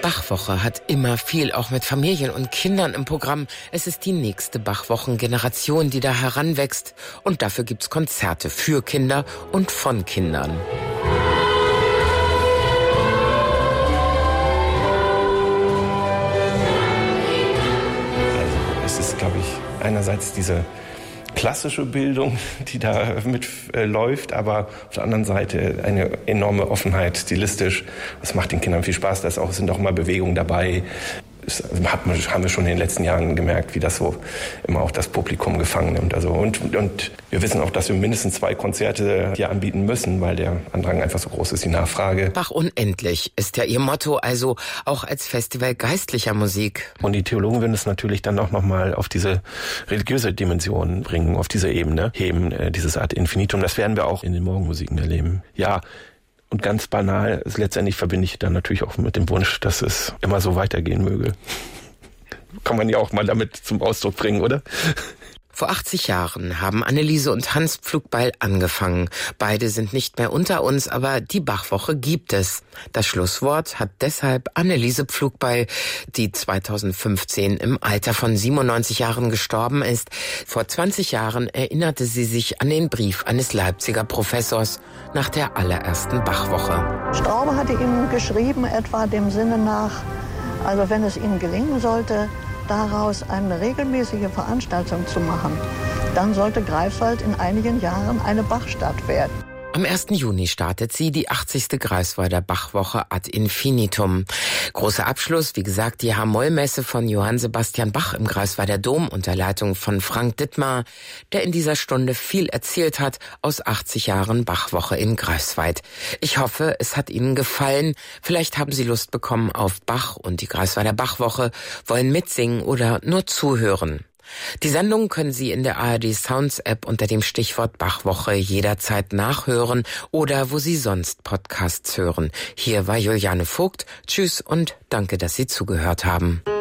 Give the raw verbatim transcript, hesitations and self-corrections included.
Bachwoche hat immer viel auch mit Familien und Kindern im Programm. Es ist die nächste Bachwochen-Generation, die da heranwächst. Und dafür gibt's Konzerte für Kinder und von Kindern. Also es ist, glaube ich, einerseits diese klassische Bildung, die da mitläuft, äh, aber auf der anderen Seite eine enorme Offenheit stilistisch. Das macht den Kindern viel Spaß. Da ist auch, sind auch immer Bewegungen dabei. Das haben wir schon in den letzten Jahren gemerkt, wie das so immer auch das Publikum gefangen nimmt. Also und, und wir wissen auch, dass wir mindestens zwei Konzerte hier anbieten müssen, weil der Andrang einfach so groß ist, die Nachfrage. Bach unendlich ist ja ihr Motto, also auch als Festival geistlicher Musik. Und die Theologen würden es natürlich dann auch nochmal auf diese religiöse Dimension bringen, auf diese Ebene heben, äh, dieses Ad Infinitum. Das werden wir auch in den Morgenmusiken erleben. Ja. Und ganz banal, letztendlich verbinde ich dann natürlich auch mit dem Wunsch, dass es immer so weitergehen möge. Kann man ja auch mal damit zum Ausdruck bringen, oder? Vor achtzig Jahren haben Anneliese und Hans Pflugbeil angefangen. Beide sind nicht mehr unter uns, aber die Bachwoche gibt es. Das Schlusswort hat deshalb Anneliese Pflugbeil, die zweitausendfünfzehn im Alter von siebenundneunzig Jahren gestorben ist. Vor zwanzig Jahren erinnerte sie sich an den Brief eines Leipziger Professors nach der allerersten Bachwoche. Straube hatte ihm geschrieben, etwa dem Sinne nach, also wenn es Ihnen gelingen sollte, daraus eine regelmäßige Veranstaltung zu machen, dann sollte Greifswald in einigen Jahren eine Bachstadt werden. Am ersten Juni startet sie die achtzigste Greifswalder Bachwoche Ad Infinitum. Großer Abschluss, wie gesagt, die H-Moll-Messe von Johann Sebastian Bach im Greifswalder Dom unter Leitung von Frank Dittmar, der in dieser Stunde viel erzählt hat aus achtzig Jahren Bachwoche in Greifswald. Ich hoffe, es hat Ihnen gefallen. Vielleicht haben Sie Lust bekommen auf Bach und die Greifswalder Bachwoche, wollen mitsingen oder nur zuhören. Die Sendung können Sie in der A R D Sounds App unter dem Stichwort Bachwoche jederzeit nachhören oder wo Sie sonst Podcasts hören. Hier war Juliane Vogt. Tschüss und danke, dass Sie zugehört haben.